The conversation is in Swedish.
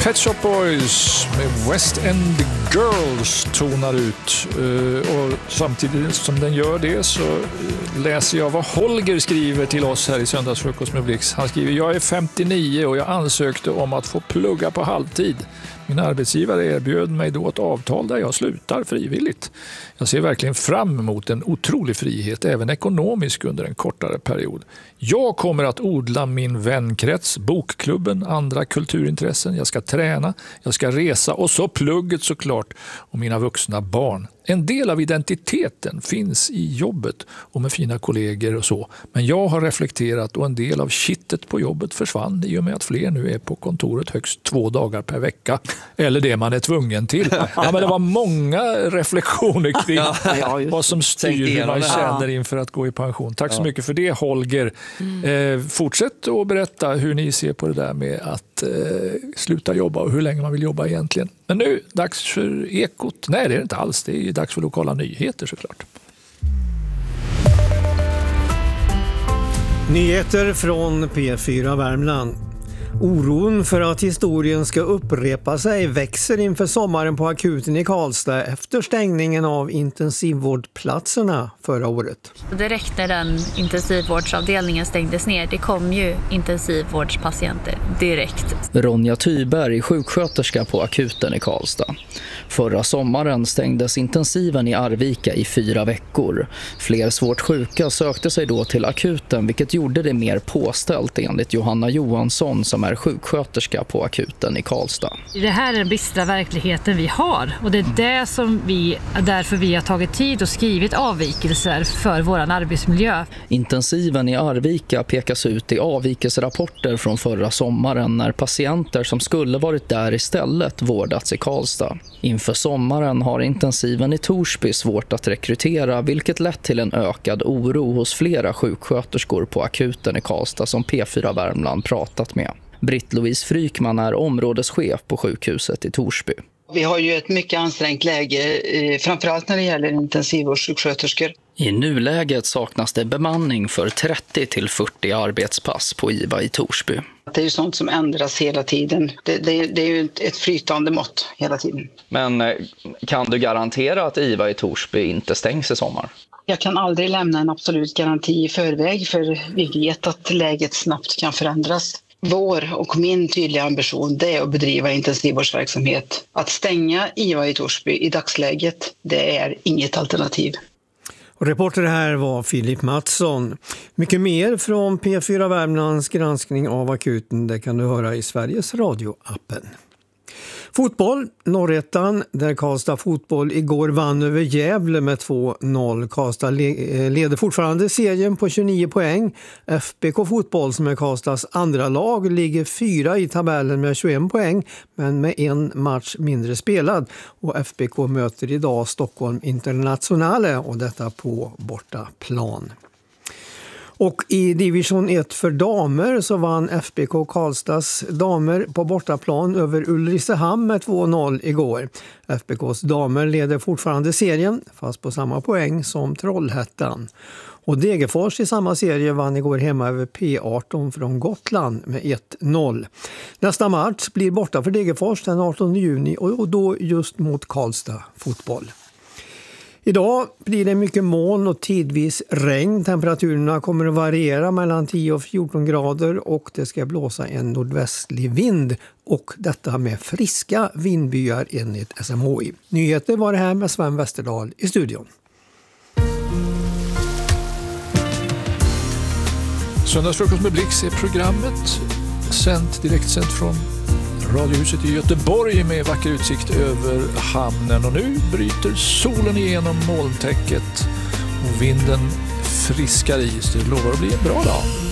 Pet Shop Boys med West End Girls tonar ut. Och samtidigt som den gör det så läser jag vad Holger skriver till oss här i Söndagsfrukost med Blix. Han skriver: jag är 59 och jag ansökte om att få plugga på halvtid. Min arbetsgivare erbjöd mig då ett avtal där jag slutar frivilligt. Jag ser verkligen fram emot en otrolig frihet, även ekonomisk, under en kortare period. Jag kommer att odla min vänkrets, bokklubben, andra kulturintressen. Jag ska träna, jag ska resa och så plugget såklart, och mina vuxna barn. En del av identiteten finns i jobbet och med fina kollegor och så. Men jag har reflekterat och en del av kittet på jobbet försvann i och med att fler nu är på kontoret högst 2 dagar per vecka. Eller det man är tvungen till. Ja, men det var många reflektioner kring vad som styr hur man känner inför att gå i pension. Tack så mycket för det, Holger. Fortsätt att berätta hur ni ser på det där med att sluta jobba och hur länge man vill jobba egentligen. Men nu, dags för Ekot. Nej, det är det inte alls. Det är dags för lokala nyheter såklart. Nyheter från P4 Värmland. Oron för att historien ska upprepa sig växer inför sommaren på akuten i Karlstad efter stängningen av intensivvårdplatserna förra året. Direkt när den intensivvårdsavdelningen stängdes ner, det kom ju intensivvårdspatienter direkt. Ronja Tyberg, sjuksköterska på akuten i Karlstad. Förra sommaren stängdes intensiven i Arvika i 4 veckor. Fler svårt sjuka sökte sig då till akuten, vilket gjorde det mer påställt enligt Johanna Johansson som är sjuksköterska på akuten i Karlstad. Det här är den bistra verkligheten vi har, och det är det som därför vi har tagit tid och skrivit avvikelser för våran arbetsmiljö. Intensiven i Arvika pekas ut i avvikelserapporter från förra sommaren när patienter som skulle varit där istället vårdats i Karlstad. Inför sommaren har intensiven i Torsby svårt att rekrytera, vilket lett till en ökad oro hos flera sjuksköterskor på akuten i Karlstad som P4 Värmland pratat med. Britt-Louise Frykman är områdeschef på sjukhuset i Torsby. Vi har ju ett mycket ansträngt läge, framförallt när det gäller intensivvårdssjuksköterskor. I nuläget saknas det bemanning för 30-40 arbetspass på IVA i Torsby. Det är ju sånt som ändras hela tiden. Det är ju ett flytande mått hela tiden. Men kan du garantera att IVA i Torsby inte stängs i sommar? Jag kan aldrig lämna en absolut garanti i förväg, för vi vet att läget snabbt kan förändras. Vår och min tydliga ambition, det är att bedriva intensivvårdsverksamhet. Att stänga IVA i Torsby i dagsläget, det är inget alternativ. Och reporter här var Filip Mattsson. Mycket mer från P4 Värmlands granskning av akuten, det kan du höra i Sveriges Radio-appen. Fotboll, Norrettan, där Karlstad fotboll igår vann över Gävle med 2-0. Karlstad leder fortfarande serien på 29 poäng. FBK fotboll, som är Karlstads andra lag, ligger 4 i tabellen med 21 poäng, men med en match mindre spelad. Och FBK möter idag Stockholm Internationale, och detta på bortaplan. Och i division 1 för damer så vann FBK Karlstads damer på bortaplan över Ulricehamn med 2-0 igår. FBKs damer leder fortfarande serien, fast på samma poäng som Trollhättan. Och Degerfors i samma serie vann igår hemma över P18 från Gotland med 1-0. Nästa match blir borta för Degerfors den 18 juni och då just mot Karlstad fotboll. Idag blir det mycket moln och tidvis regn. Temperaturerna kommer att variera mellan 10 och 14 grader och det ska blåsa en nordvästlig vind. Och detta med friska vindbyar enligt SMHI. Nyheter var det här med Sven Westerdahl i studion. Söndagsfrukost med Blix är programmet direktsänt från Radiohuset i Göteborg med vacker utsikt över hamnen. Och nu bryter solen igenom molntäcket och vinden friskar i, så det lovar att bli en bra dag.